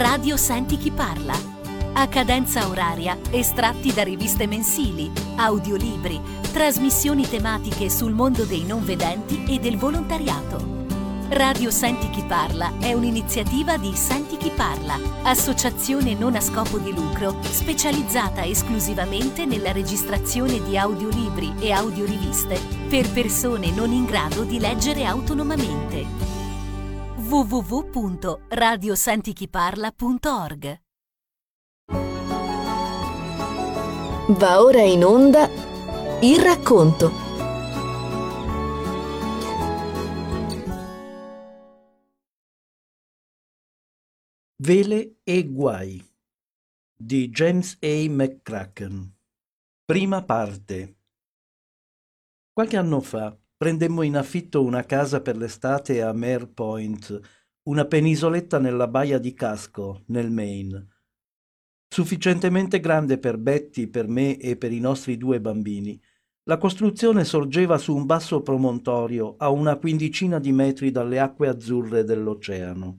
Radio Senti chi parla. A cadenza oraria, estratti da riviste mensili, audiolibri, trasmissioni tematiche sul mondo dei non vedenti e del volontariato. Radio Senti chi parla è un'iniziativa di Senti chi parla, associazione non a scopo di lucro specializzata esclusivamente nella registrazione di audiolibri e audioriviste per persone non in grado di leggere autonomamente. www.radiosentichiparla.org. Va ora in onda il racconto. Vele e guai di James A. McCracken. Prima parte. Qualche anno fa prendemmo in affitto una casa per l'estate a Mare Point, una penisoletta nella baia di Casco, nel Maine. Sufficientemente grande per Betty, per me e per i nostri 2 bambini. La costruzione sorgeva su un basso promontorio a una quindicina di metri dalle acque azzurre dell'oceano.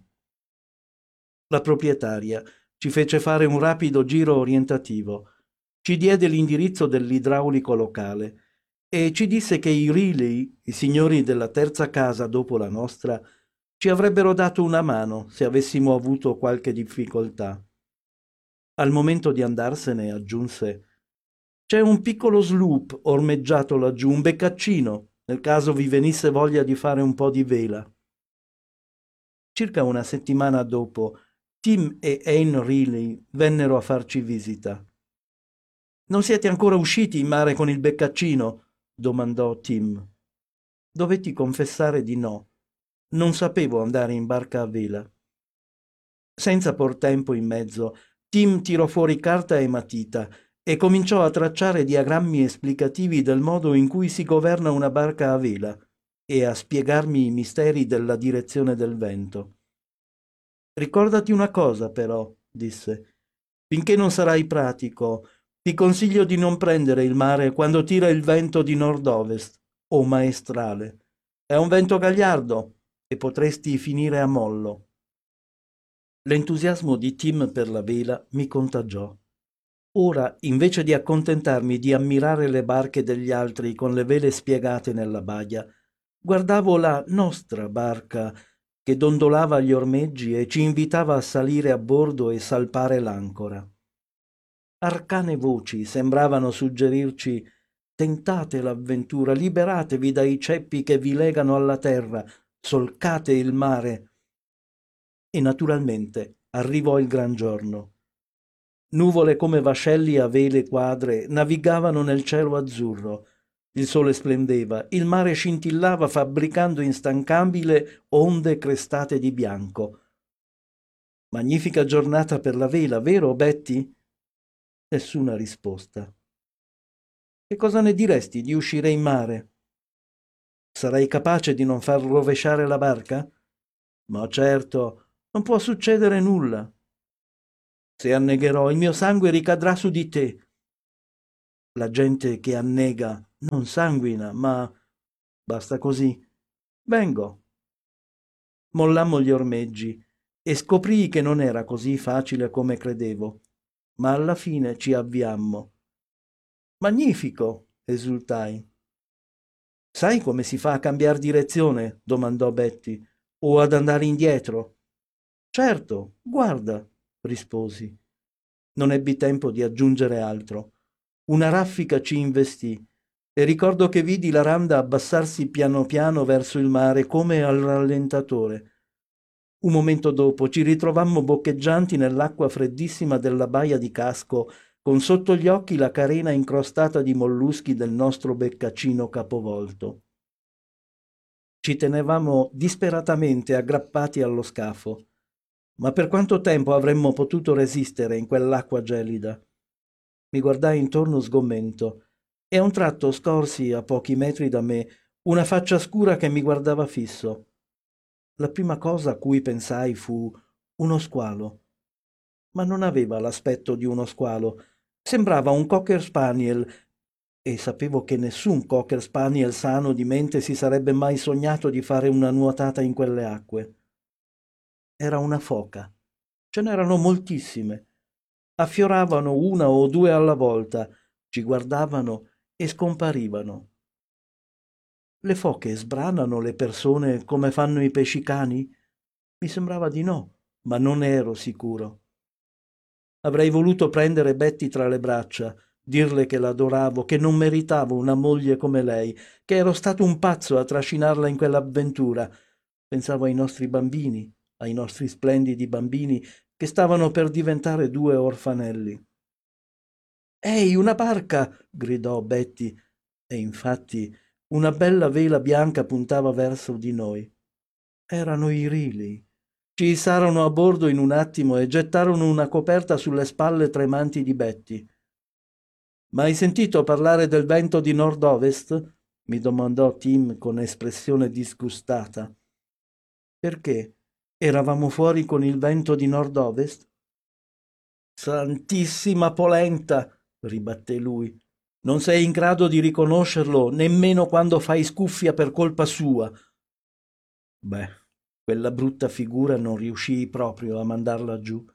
La proprietaria ci fece fare un rapido giro orientativo, ci diede l'indirizzo dell'idraulico locale e ci disse che i Riley, i signori della terza casa dopo la nostra, ci avrebbero dato una mano se avessimo avuto qualche difficoltà. Al momento di andarsene aggiunse: «C'è un piccolo sloop ormeggiato laggiù, un beccaccino, nel caso vi venisse voglia di fare un po' di vela». Circa una settimana dopo, Tim e Anne Riley vennero a farci visita. «Non siete ancora usciti in mare con il beccaccino?» domandò Tim. Dovetti confessare di no. Non sapevo andare in barca a vela. Senza por tempo in mezzo, Tim tirò fuori carta e matita e cominciò a tracciare diagrammi esplicativi del modo in cui si governa una barca a vela e a spiegarmi i misteri della direzione del vento. «Ricordati una cosa, però», disse. «Finché non sarai pratico, ti consiglio di non prendere il mare quando tira il vento di nord-ovest o maestrale. È un vento gagliardo e potresti finire a mollo». L'entusiasmo di Tim per la vela mi contagiò. Ora, invece di accontentarmi di ammirare le barche degli altri con le vele spiegate nella baia, guardavo la nostra barca che dondolava agli ormeggi e ci invitava a salire a bordo e salpare l'ancora. Arcane voci sembravano suggerirci: «Tentate l'avventura, liberatevi dai ceppi che vi legano alla terra, solcate il mare». E naturalmente arrivò il gran giorno. Nuvole come vascelli a vele quadre navigavano nel cielo azzurro. Il sole splendeva, il mare scintillava fabbricando instancabile onde crestate di bianco. «Magnifica giornata per la vela, vero, Betty?» Nessuna risposta. «Che cosa ne diresti di uscire in mare?» «Sarai capace di non far rovesciare la barca?» «Ma certo, non può succedere nulla». «Se annegherò, il mio sangue ricadrà su di te». «La gente che annega non sanguina, ma basta così. Vengo». Mollammo gli ormeggi e scoprii che non era così facile come credevo, ma alla fine ci avviammo. «Magnifico!» esultai. «Sai come si fa a cambiar direzione?» domandò Betty. «O ad andare indietro?» «Certo, guarda», risposi. Non ebbi tempo di aggiungere altro. Una raffica ci investì e ricordo che vidi la randa abbassarsi piano piano verso il mare come al rallentatore. Un momento dopo ci ritrovammo boccheggianti nell'acqua freddissima della baia di Casco, con sotto gli occhi la carena incrostata di molluschi del nostro beccaccino capovolto. Ci tenevamo disperatamente aggrappati allo scafo. Ma per quanto tempo avremmo potuto resistere in quell'acqua gelida? Mi guardai intorno sgomento e a un tratto scorsi, a pochi metri da me, una faccia scura che mi guardava fisso. La prima cosa a cui pensai fu uno squalo. Ma non aveva l'aspetto di uno squalo. Sembrava un cocker spaniel, e sapevo che nessun cocker spaniel sano di mente si sarebbe mai sognato di fare una nuotata in quelle acque. Era una foca, Ce n'erano moltissime. Affioravano una o due alla volta, ci guardavano e scomparivano. Le foche sbranano le persone come fanno i pescicani? Mi sembrava di no, ma non ero sicuro. Avrei voluto prendere Betty tra le braccia, dirle che l'adoravo, che non meritavo una moglie come lei, che ero stato un pazzo a trascinarla in quell'avventura. Pensavo ai nostri bambini, ai nostri splendidi bambini che stavano per diventare due orfanelli. «Ehi, una barca!» gridò Betty, e infatti una bella vela bianca puntava verso di noi. Erano i Riley. Ci issarono a bordo in un attimo e gettarono una coperta sulle spalle tremanti di Betty. «Ma hai sentito parlare del vento di nord-ovest?» mi domandò Tim con espressione disgustata. «Perché? Eravamo fuori con il vento di nord-ovest?» «Santissima polenta!» ribatté lui. «Non sei in grado di riconoscerlo nemmeno quando fai scuffia per colpa sua!» Beh, quella brutta figura non riuscii proprio a mandarla giù.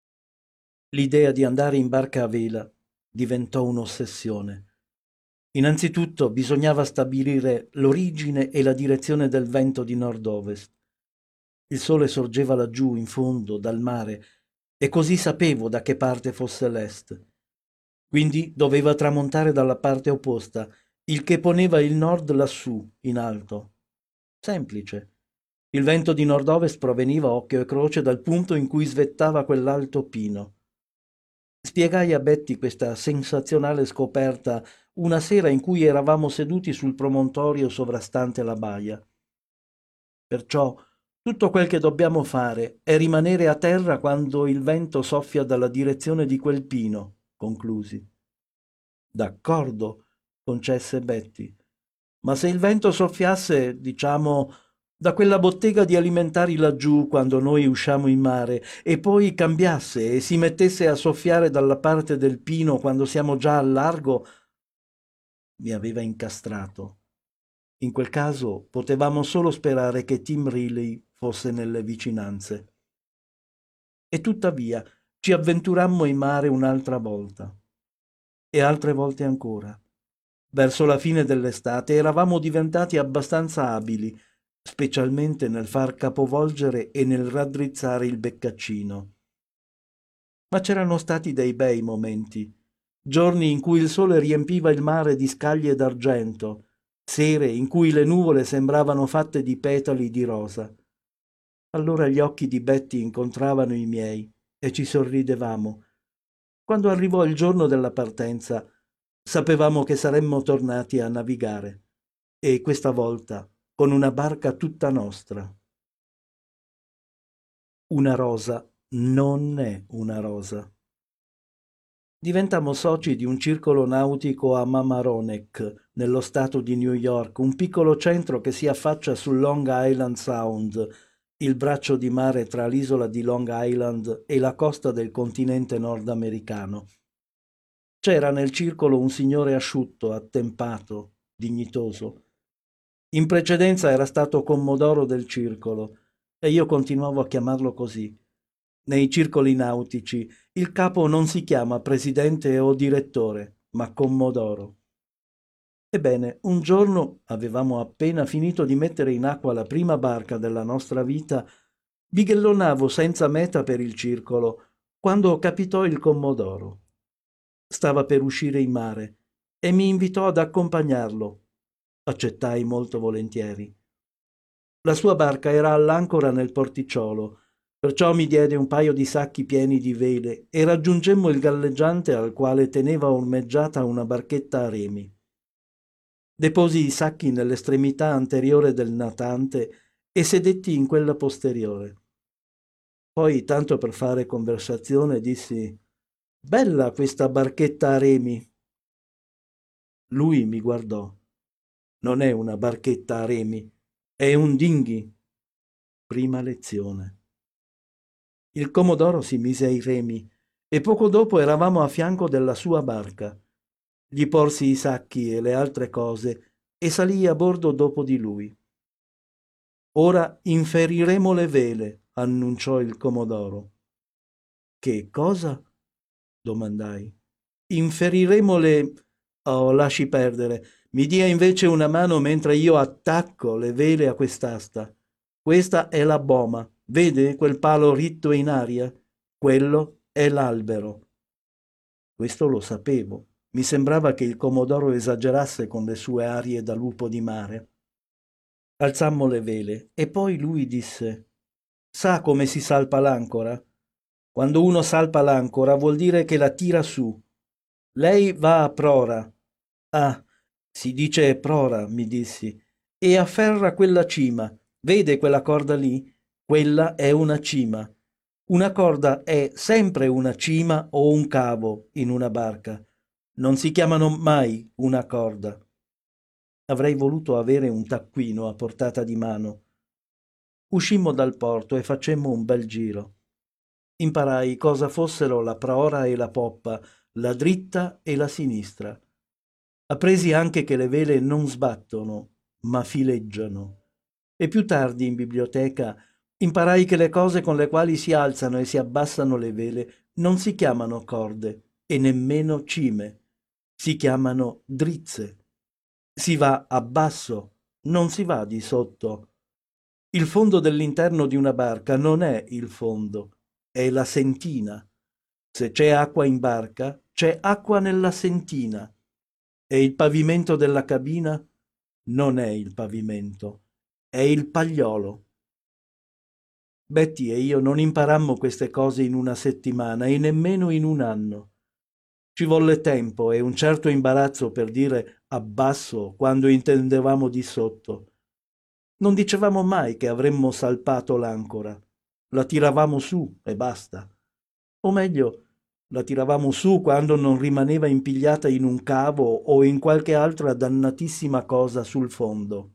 L'idea di andare in barca a vela diventò un'ossessione. Innanzitutto bisognava stabilire l'origine e la direzione del vento di nord-ovest. Il sole sorgeva laggiù in fondo dal mare e così sapevo da che parte fosse l'est. Quindi doveva tramontare dalla parte opposta, il che poneva il nord lassù, in alto. Semplice. Il vento di nord-ovest proveniva occhio e croce dal punto in cui svettava quell'alto pino. Spiegai a Betty questa sensazionale scoperta una sera in cui eravamo seduti sul promontorio sovrastante la baia. Perciò tutto quel che dobbiamo fare è rimanere a terra quando il vento soffia dalla direzione di quel pino, conclusi. D'accordo, concesse Betty. Ma se il vento soffiasse, diciamo, da quella bottega di alimentari laggiù quando noi usciamo in mare e poi cambiasse e si mettesse a soffiare dalla parte del pino quando siamo già al largo, mi aveva incastrato. In quel caso potevamo solo sperare che Tim Riley fosse nelle vicinanze. E tuttavia ci avventurammo in mare un'altra volta. E altre volte ancora. Verso la fine dell'estate eravamo diventati abbastanza abili, specialmente nel far capovolgere e nel raddrizzare il beccaccino. Ma c'erano stati dei bei momenti, giorni in cui il sole riempiva il mare di scaglie d'argento, sere in cui le nuvole sembravano fatte di petali di rosa. Allora gli occhi di Betty incontravano i miei e ci sorridevamo. Quando arrivò il giorno della partenza, sapevamo che saremmo tornati a navigare, e questa volta con una barca tutta nostra. Una rosa non è una rosa. Diventammo soci di un circolo nautico a Mamaroneck, nello stato di New York, un piccolo centro che si affaccia sul Long Island Sound, il braccio di mare tra l'isola di Long Island e la costa del continente nordamericano. C'era nel circolo un signore asciutto, attempato, dignitoso. In precedenza era stato commodoro del circolo e io continuavo a chiamarlo così. Nei circoli nautici il capo non si chiama presidente o direttore, ma commodoro. Ebbene, un giorno avevamo appena finito di mettere in acqua la prima barca della nostra vita, bighellonavo senza meta per il circolo, quando capitò il commodoro. Stava per uscire in mare e mi invitò ad accompagnarlo. Accettai molto volentieri. La sua barca era all'ancora nel porticciolo, perciò mi diede un paio di sacchi pieni di vele e raggiungemmo il galleggiante al quale teneva ormeggiata una barchetta a remi. Deposi i sacchi nell'estremità anteriore del natante e sedetti in quella posteriore. Poi, tanto per fare conversazione, dissi: «Bella questa barchetta a remi!» Lui mi guardò. «Non è una barchetta a remi, è un dinghy». Prima lezione. Il commodoro si mise ai remi e poco dopo eravamo a fianco della sua barca. Gli porsi i sacchi e le altre cose e salii a bordo dopo di lui. «Ora inferiremo le vele», annunciò il commodoro. Che cosa? Domandai. Inferiremo le... Oh, lasci perdere. Mi dia invece una mano mentre io attacco le vele a quest'asta. Questa è la boma. Vede quel palo ritto in aria? Quello è l'albero. Questo lo sapevo. Mi sembrava che il Comodoro esagerasse con le sue arie da lupo di mare. Alzammo le vele e poi lui disse: Sa come si salpa l'ancora? Quando uno salpa l'ancora vuol dire che la tira su. Lei va a prora. Ah, si dice prora, mi dissi, e afferra quella cima. Vede quella corda lì? Quella è una cima. Una corda è sempre una cima o un cavo in una barca. Non si chiamano mai una corda. Avrei voluto avere un taccuino a portata di mano. Uscimmo dal porto e facemmo un bel giro. Imparai cosa fossero la prora e la poppa, la dritta e la sinistra. Appresi anche che le vele non sbattono, ma fileggiano. E più tardi in biblioteca imparai che le cose con le quali si alzano e si abbassano le vele non si chiamano corde e nemmeno cime, si chiamano drizze. Si va a basso, non si va di sotto. Il fondo dell'interno di una barca non è il fondo, è la sentina. Se c'è acqua in barca, c'è acqua nella sentina. E il pavimento della cabina non è il pavimento, è il pagliolo. Betty e io non imparammo queste cose in una settimana e nemmeno in un anno. Ci volle tempo e un certo imbarazzo per dire abbasso quando intendevamo di sotto. Non dicevamo mai che avremmo salpato l'ancora. La tiravamo su e basta. O meglio, la tiravamo su quando non rimaneva impigliata in un cavo o in qualche altra dannatissima cosa sul fondo.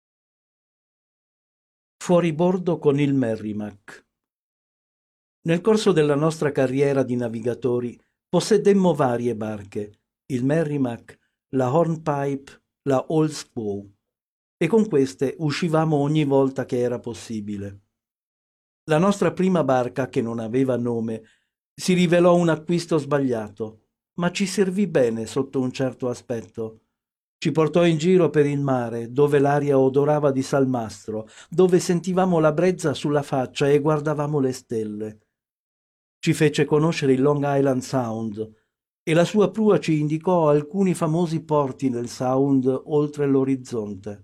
Fuoribordo con il Merrimack. Nel corso della nostra carriera di navigatori possedemmo varie barche, il Merrimack, la Hornpipe, la Old Squaw, e con queste uscivamo ogni volta che era possibile. La nostra prima barca, che non aveva nome, si rivelò un acquisto sbagliato, ma ci servì bene sotto un certo aspetto. Ci portò in giro per il mare, dove l'aria odorava di salmastro, dove sentivamo la brezza sulla faccia e guardavamo le stelle. Ci fece conoscere il Long Island Sound e la sua prua ci indicò alcuni famosi porti nel Sound oltre l'orizzonte.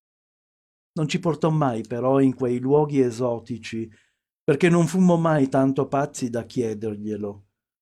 Non ci portò mai però in quei luoghi esotici, perché non fummo mai tanto pazzi da chiederglielo.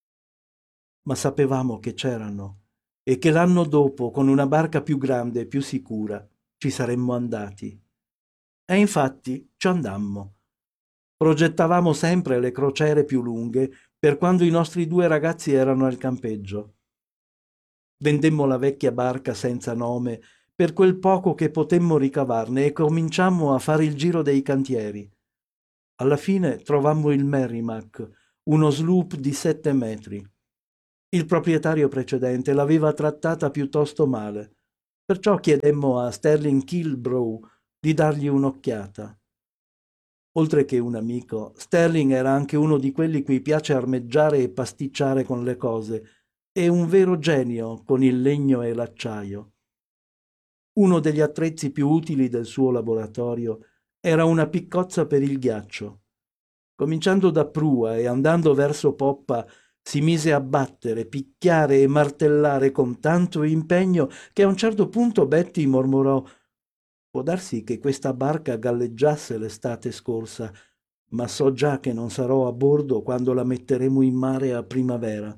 Ma sapevamo che c'erano e che l'anno dopo, con una barca più grande e più sicura, ci saremmo andati. E infatti ci andammo. Progettavamo sempre le crociere più lunghe per quando i nostri due ragazzi erano al campeggio. Vendemmo la vecchia barca senza nome per quel poco che potemmo ricavarne e cominciammo a fare il giro dei cantieri. Alla fine trovammo il Merrimack, uno sloop di 7 metri. Il proprietario precedente l'aveva trattata piuttosto male, perciò chiedemmo a Sterling Kilbrough di dargli un'occhiata. Oltre che un amico, Sterling era anche uno di quelli cui piace armeggiare e pasticciare con le cose, e un vero genio con il legno e l'acciaio. Uno degli attrezzi più utili del suo laboratorio era una piccozza per il ghiaccio. Cominciando da prua e andando verso poppa, si mise a battere, picchiare e martellare con tanto impegno che a un certo punto Betty mormorò: «Può darsi che questa barca galleggiasse l'estate scorsa, ma so già che non sarò a bordo quando la metteremo in mare a primavera».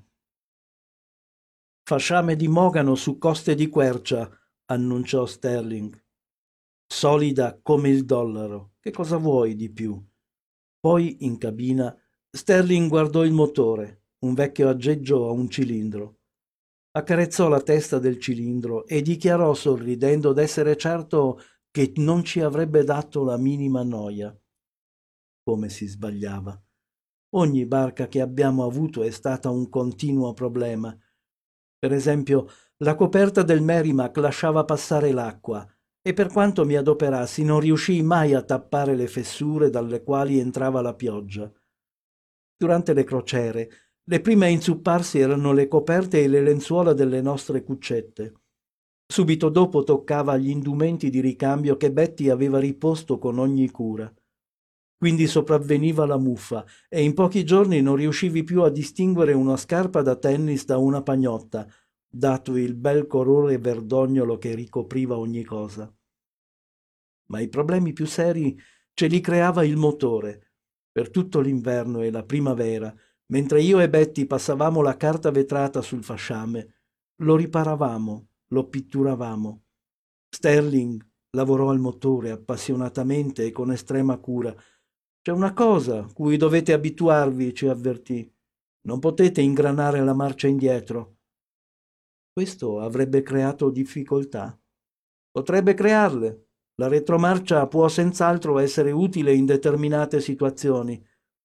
«Fasciame di mogano su coste di quercia», annunciò Sterling. «Solida come il dollaro. Che cosa vuoi di più?» Poi, in cabina, Sterling guardò il motore, un vecchio aggeggio a un cilindro. Accarezzò la testa del cilindro e dichiarò sorridendo d'essere certo che non ci avrebbe dato la minima noia. Come si sbagliava. Ogni barca che abbiamo avuto è stata un continuo problema. Per esempio, la coperta del Merrimack lasciava passare l'acqua e per quanto mi adoperassi non riuscii mai a tappare le fessure dalle quali entrava la pioggia. Durante le crociere, le prime a inzupparsi erano le coperte e le lenzuola delle nostre cuccette. Subito dopo toccava gli indumenti di ricambio che Betty aveva riposto con ogni cura. Quindi sopravveniva la muffa e in pochi giorni non riuscivi più a distinguere una scarpa da tennis da una pagnotta, dato il bel colore verdognolo che ricopriva ogni cosa. Ma i problemi più seri ce li creava il motore. Per tutto l'inverno e la primavera, mentre io e Betty passavamo la carta vetrata sul fasciame, lo riparavamo, lo pitturavamo. Sterling lavorò al motore appassionatamente e con estrema cura. C'è una cosa cui dovete abituarvi, ci avvertì. Non potete ingranare la marcia indietro. Questo avrebbe creato difficoltà. Potrebbe crearle. La retromarcia può senz'altro essere utile in determinate situazioni.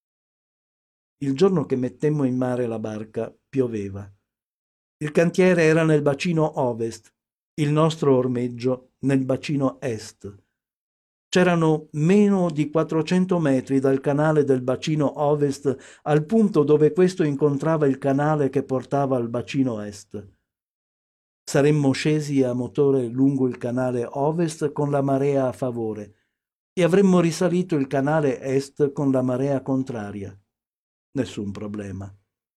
Il giorno che mettemmo in mare la barca, pioveva. Il cantiere era nel bacino ovest, il nostro ormeggio nel bacino est. C'erano meno di 400 metri dal canale del bacino ovest al punto dove questo incontrava il canale che portava al bacino est. Saremmo scesi a motore lungo il canale ovest con la marea a favore e avremmo risalito il canale est con la marea contraria. Nessun problema.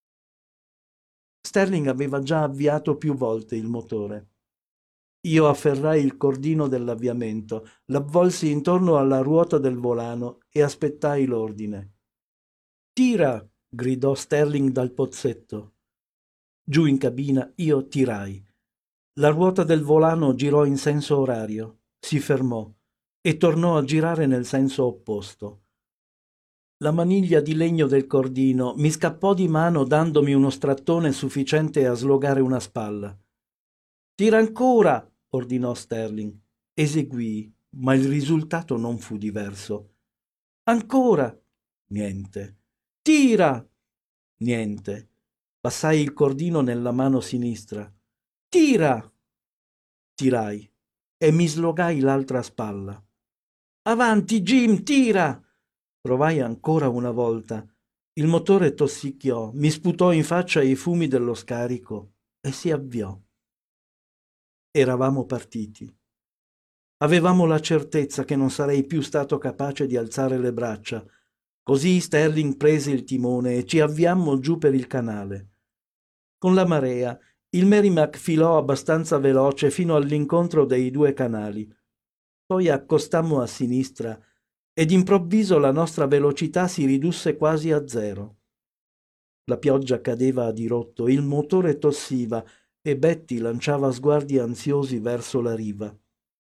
Sterling aveva già avviato più volte il motore. Io afferrai il cordino dell'avviamento, l'avvolsi intorno alla ruota del volano e aspettai l'ordine. «Tira!» gridò Sterling dal pozzetto. Giù in cabina io tirai. La ruota del volano girò in senso orario, si fermò e tornò a girare nel senso opposto. La maniglia di legno del cordino mi scappò di mano dandomi uno strattone sufficiente a slogare una spalla. «Tira ancora!» ordinò Sterling. Eseguii, ma il risultato non fu diverso. «Ancora!» Niente. «Tira!» Niente. Passai il cordino nella mano sinistra. «Tira!» Tirai e mi slogai l'altra spalla. «Avanti, Jim, tira!» Provai ancora una volta. Il motore tossicchiò, mi sputò in faccia i fumi dello scarico e si avviò. Eravamo partiti. Avevamo la certezza che non sarei più stato capace di alzare le braccia. Così Sterling prese il timone e ci avviammo giù per il canale. Con la marea, il Merrimack filò abbastanza veloce fino all'incontro dei due canali. Poi accostammo a sinistra ed improvviso la nostra velocità si ridusse quasi a zero. La pioggia cadeva a dirotto, il motore tossiva e Betty lanciava sguardi ansiosi verso la riva.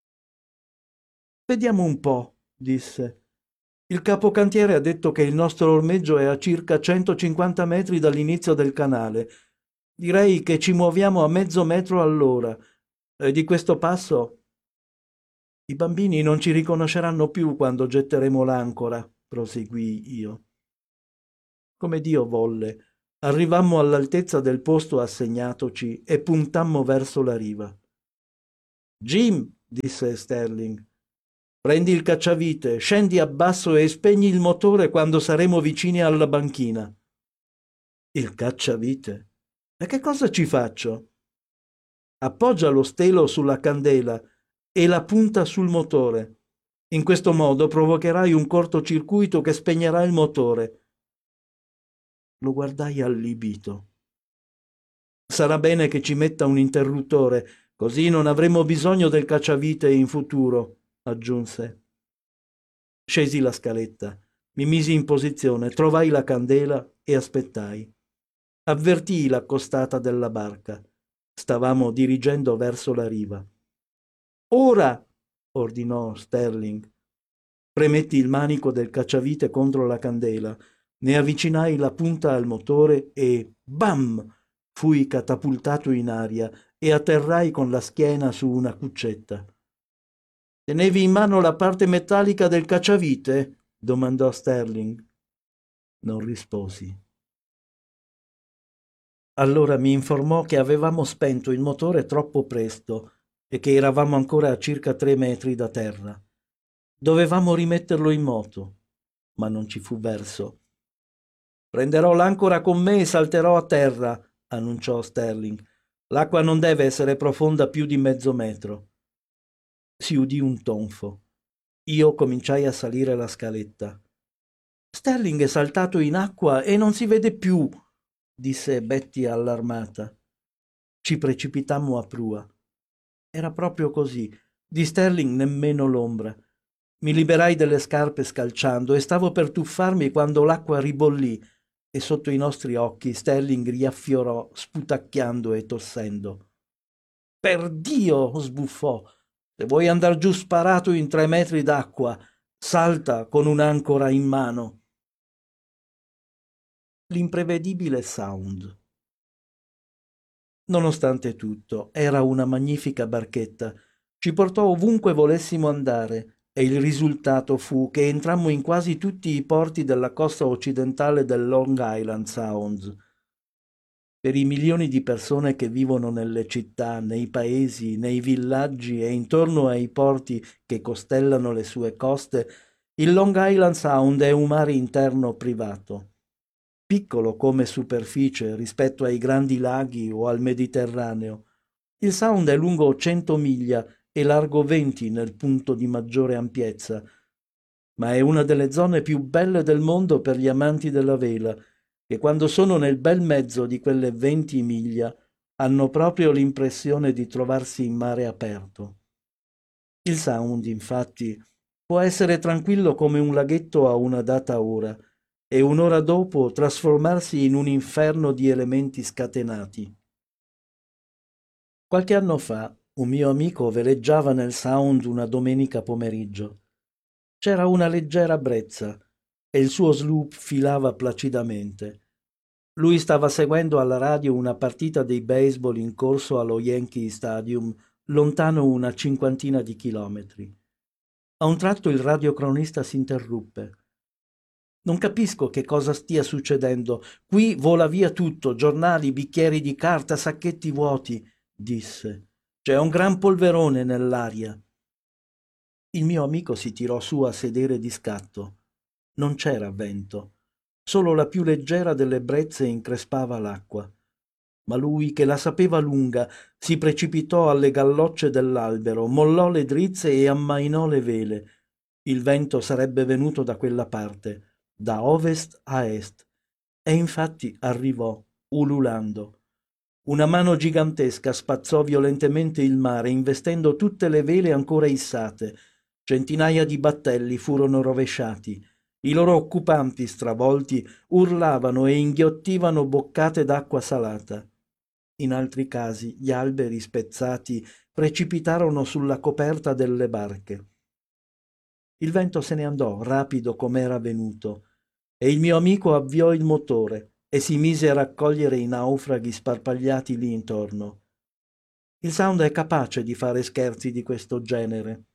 «Vediamo un po'», disse. «Il capocantiere ha detto che il nostro ormeggio è a circa 150 metri dall'inizio del canale. Direi che ci muoviamo a mezzo metro all'ora. E di questo passo i bambini non ci riconosceranno più quando getteremo l'ancora», proseguii io. Come Dio volle, arrivammo all'altezza del posto assegnatoci e puntammo verso la riva. «Jim», disse Sterling, «prendi il cacciavite, scendi a basso e spegni il motore quando saremo vicini alla banchina». «Il cacciavite? E che cosa ci faccio?» «Appoggia lo stelo sulla candela e la punta sul motore. In questo modo provocherai un cortocircuito che spegnerà il motore». Lo guardai allibito. «Sarà bene che ci metta un interruttore, così non avremo bisogno del cacciavite in futuro», aggiunse. Scesi la scaletta, mi misi in posizione, trovai la candela e aspettai. Avvertii la costata della barca. Stavamo dirigendo verso la riva. «Ora!» ordinò Sterling. Premetti il manico del cacciavite contro la candela, ne avvicinai la punta al motore e bam! Fui catapultato in aria e atterrai con la schiena su una cuccetta. «Tenevi in mano la parte metallica del cacciavite?» domandò Sterling. Non risposi. Allora mi informò che avevamo spento il motore troppo presto e che eravamo ancora a circa 3 metri da terra. Dovevamo rimetterlo in moto, ma non ci fu verso. Prenderò l'ancora con me e salterò a terra, annunciò Sterling. L'acqua non deve essere profonda più di mezzo metro. Si udì un tonfo. Io cominciai a salire la scaletta. Sterling è saltato in acqua e non si vede più, disse Betty allarmata. Ci precipitammo a prua. Era proprio così. Di Sterling nemmeno l'ombra. Mi liberai delle scarpe scalciando e stavo per tuffarmi quando l'acqua ribollì e sotto i nostri occhi Sterling riaffiorò sputacchiando e tossendo. «Perdio!» sbuffò. «Se vuoi andar giù sparato in 3 metri d'acqua, salta con un'ancora in mano!» L'imprevedibile Sound. Nonostante tutto, era una magnifica barchetta. Ci portò ovunque volessimo andare e il risultato fu che entrammo in quasi tutti i porti della costa occidentale del Long Island Sound. Per i milioni di persone che vivono nelle città, nei paesi, nei villaggi e intorno ai porti che costellano le sue coste, il Long Island Sound è un mare interno privato. Piccolo come superficie rispetto ai grandi laghi o al Mediterraneo, il Sound è lungo 100 miglia e largo 20 nel punto di maggiore ampiezza, ma è una delle zone più belle del mondo per gli amanti della vela, che quando sono nel bel mezzo di quelle 20 miglia hanno proprio l'impressione di trovarsi in mare aperto. Il Sound, infatti, può essere tranquillo come un laghetto a una data ora, e un'ora dopo trasformarsi in un inferno di elementi scatenati. Qualche anno fa un mio amico veleggiava nel Sound una domenica pomeriggio. C'era una leggera brezza e il suo sloop filava placidamente. Lui stava seguendo alla radio una partita di baseball in corso allo Yankee Stadium, lontano una 50 di chilometri. A un tratto il radiocronista si interruppe. «Non capisco che cosa stia succedendo. Qui vola via tutto, giornali, bicchieri di carta, sacchetti vuoti», disse. «C'è un gran polverone nell'aria». Il mio amico si tirò su a sedere di scatto. Non c'era vento. Solo la più leggera delle brezze increspava l'acqua. Ma lui, che la sapeva lunga, si precipitò alle gallocce dell'albero, mollò le drizze e ammainò le vele. Il vento sarebbe venuto da quella parte, da ovest a est, e infatti arrivò, ululando. Una mano gigantesca spazzò violentemente il mare, investendo tutte le vele ancora issate. Centinaia di battelli furono rovesciati. I loro occupanti, stravolti, urlavano e inghiottivano boccate d'acqua salata. In altri casi gli alberi spezzati precipitarono sulla coperta delle barche. Il vento se ne andò, rapido com'era venuto, e il mio amico avviò il motore e si mise a raccogliere i naufraghi sparpagliati lì intorno. Il Sound è capace di fare scherzi di questo genere.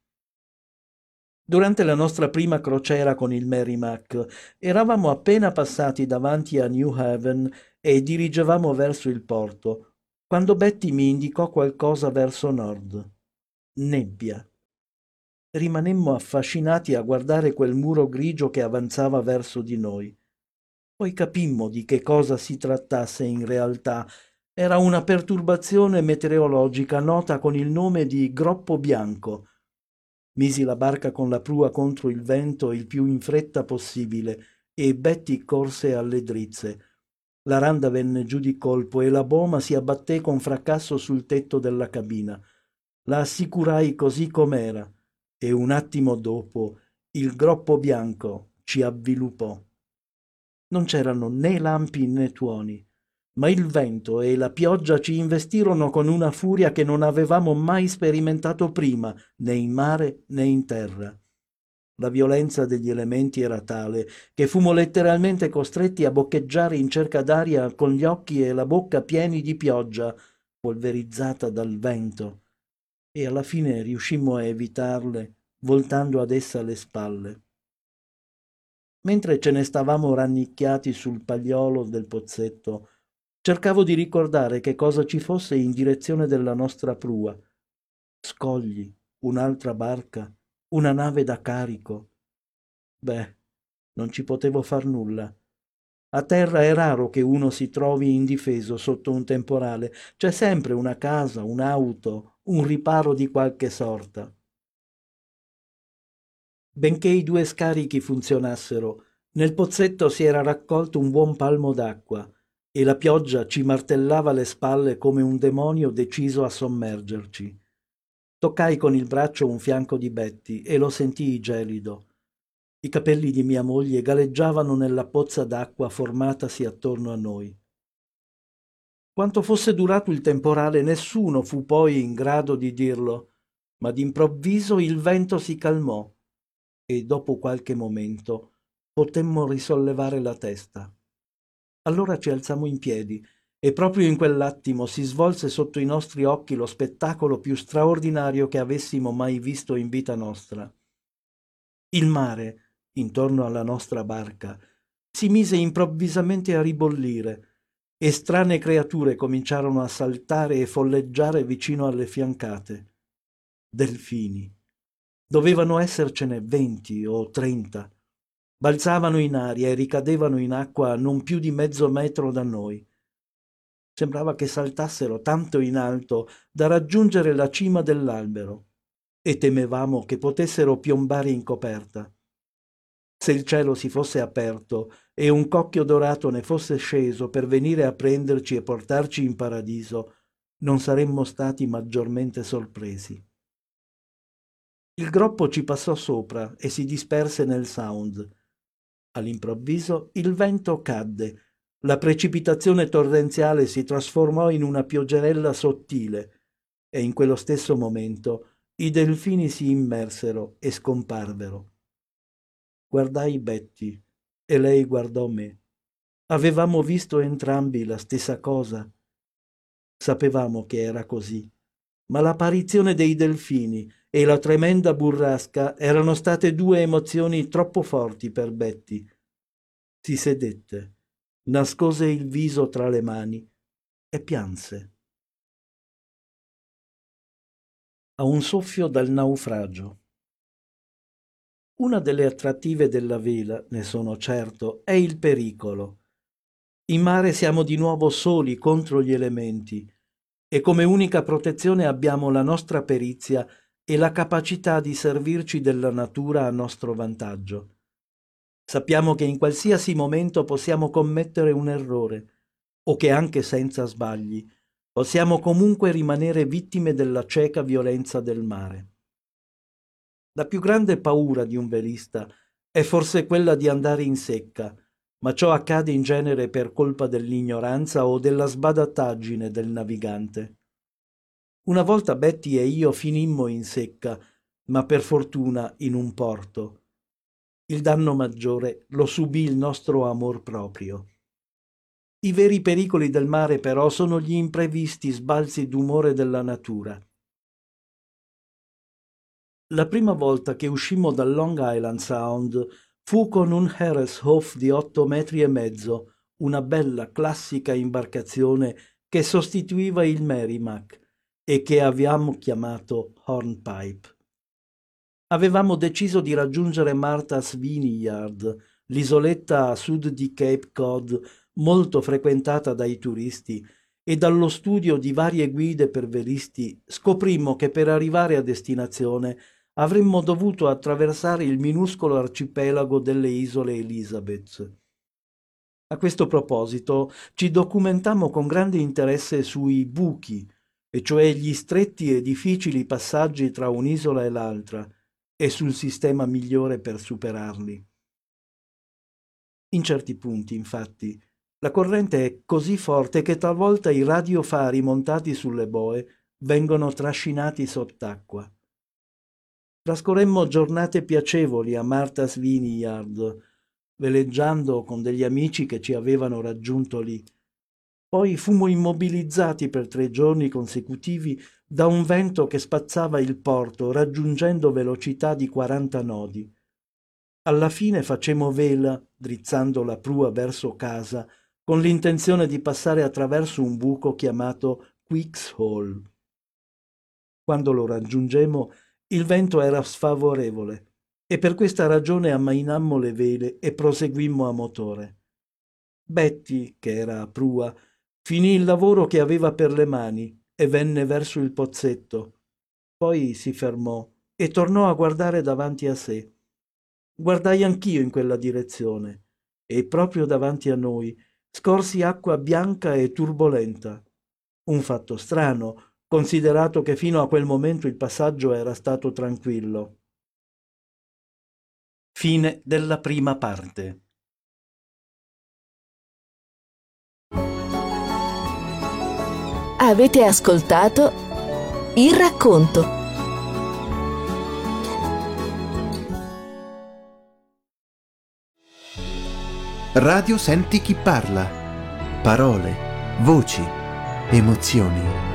Durante la nostra prima crociera con il Merrimack eravamo appena passati davanti a New Haven e dirigevamo verso il porto, quando Betty mi indicò qualcosa verso nord. Nebbia. Rimanemmo affascinati a guardare quel muro grigio che avanzava verso di noi. Poi capimmo di che cosa si trattasse in realtà. Era una perturbazione meteorologica nota con il nome di groppo bianco. Misi la barca con la prua contro il vento il più in fretta possibile e Betty corse alle drizze. La randa venne giù di colpo e la boma si abbatté con fracasso sul tetto della cabina. La assicurai così com'era e un attimo dopo il groppo bianco ci avviluppò. Non c'erano né lampi né tuoni, ma il vento e la pioggia ci investirono con una furia che non avevamo mai sperimentato prima, né in mare né in terra. La violenza degli elementi era tale che fummo letteralmente costretti a boccheggiare in cerca d'aria con gli occhi e la bocca pieni di pioggia, polverizzata dal vento, e alla fine riuscimmo a evitarle, voltando ad essa le spalle. Mentre ce ne stavamo rannicchiati sul pagliolo del pozzetto, cercavo di ricordare che cosa ci fosse in direzione della nostra prua. Scogli, un'altra barca, una nave da carico. Beh, non ci potevo far nulla. A terra è raro che uno si trovi indifeso sotto un temporale, c'è sempre una casa, un'auto, un riparo di qualche sorta. Benché i due scarichi funzionassero, nel pozzetto si era raccolto un buon palmo d'acqua e la pioggia ci martellava le spalle come un demonio deciso a sommergerci. Toccai con il braccio un fianco di Betty e lo sentii gelido. I capelli di mia moglie galleggiavano nella pozza d'acqua formatasi attorno a noi. Quanto fosse durato il temporale, nessuno fu poi in grado di dirlo, ma d'improvviso il vento si calmò e dopo qualche momento potemmo risollevare la testa. Allora ci alzammo in piedi e proprio in quell'attimo si svolse sotto i nostri occhi lo spettacolo più straordinario che avessimo mai visto in vita nostra. Il mare, intorno alla nostra barca, si mise improvvisamente a ribollire e strane creature cominciarono a saltare e folleggiare vicino alle fiancate. Delfini. Dovevano essercene 20 o 30. Balzavano in aria e ricadevano in acqua a non più di mezzo metro da noi. Sembrava che saltassero tanto in alto da raggiungere la cima dell'albero e temevamo che potessero piombare in coperta. Se il cielo si fosse aperto e un cocchio dorato ne fosse sceso per venire a prenderci e portarci in paradiso, non saremmo stati maggiormente sorpresi. Il groppo ci passò sopra e si disperse nel Sound. All'improvviso il vento cadde, la precipitazione torrenziale si trasformò in una pioggerella sottile e in quello stesso momento i delfini si immersero e scomparvero. Guardai Betty e lei guardò me. Avevamo visto entrambi la stessa cosa. Sapevamo che era così, ma l'apparizione dei delfini e la tremenda burrasca erano state due emozioni troppo forti per Betty. Si sedette, nascose il viso tra le mani e pianse. A un soffio dal naufragio. Una delle attrattive della vela, ne sono certo, è il pericolo. In mare siamo di nuovo soli contro gli elementi e come unica protezione abbiamo la nostra perizia e la capacità di servirci della natura a nostro vantaggio. Sappiamo che in qualsiasi momento possiamo commettere un errore o che anche senza sbagli possiamo comunque rimanere vittime della cieca violenza del mare. La più grande paura di un velista è forse quella di andare in secca, ma ciò accade in genere per colpa dell'ignoranza o della sbadattaggine del navigante. Una volta Betty e io finimmo in secca, ma per fortuna in un porto. Il danno maggiore lo subì il nostro amor proprio. I veri pericoli del mare però sono gli imprevisti sbalzi d'umore della natura. La prima volta che uscimmo dal Long Island Sound fu con un Harrishoff di 8,5 metri, una bella classica imbarcazione che sostituiva il Merrimack e che avevamo chiamato Hornpipe. Avevamo deciso di raggiungere Martha's Vineyard, l'isoletta a sud di Cape Cod molto frequentata dai turisti, e dallo studio di varie guide per velisti scoprimmo che per arrivare a destinazione avremmo dovuto attraversare il minuscolo arcipelago delle isole Elizabeth. A questo proposito ci documentammo con grande interesse sui buchi, e cioè gli stretti e difficili passaggi tra un'isola e l'altra, e sul sistema migliore per superarli. In certi punti, infatti, la corrente è così forte che talvolta i radiofari montati sulle boe vengono trascinati sott'acqua. Trascorremmo giornate piacevoli a Martha's Vineyard, veleggiando con degli amici che ci avevano raggiunto lì. Poi fummo immobilizzati per 3 giorni consecutivi da un vento che spazzava il porto, raggiungendo velocità di 40 nodi. Alla fine facemmo vela, drizzando la prua verso casa, con l'intenzione di passare attraverso un buco chiamato Quick's Hole. Quando lo raggiungemmo, il vento era sfavorevole e per questa ragione ammainammo le vele e proseguimmo a motore. Betty, che era a prua, finì il lavoro che aveva per le mani e venne verso il pozzetto. Poi si fermò e tornò a guardare davanti a sé. Guardai anch'io in quella direzione e proprio davanti a noi scorsi acqua bianca e turbolenta. Un fatto strano, considerato che fino a quel momento il passaggio era stato tranquillo. Fine della prima parte. Avete ascoltato Il racconto. Radio Senti chi parla. Parole, voci, emozioni.